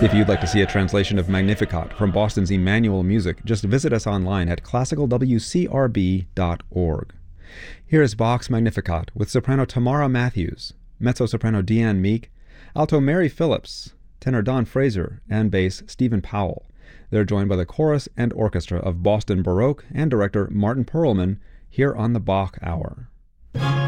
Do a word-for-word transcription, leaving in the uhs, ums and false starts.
If you'd like to see a translation of Magnificat from Boston's Emmanuel Music, just visit us online at classical w c r b dot org. Here is Bach's Magnificat with soprano Tamara Matthews, mezzo-soprano Deanne Meek, alto Mary Phillips, tenor Don Fraser, and bass Stephen Powell. They're joined by the chorus and orchestra of Boston Baroque and director Martin Perlman here on the Bach Hour.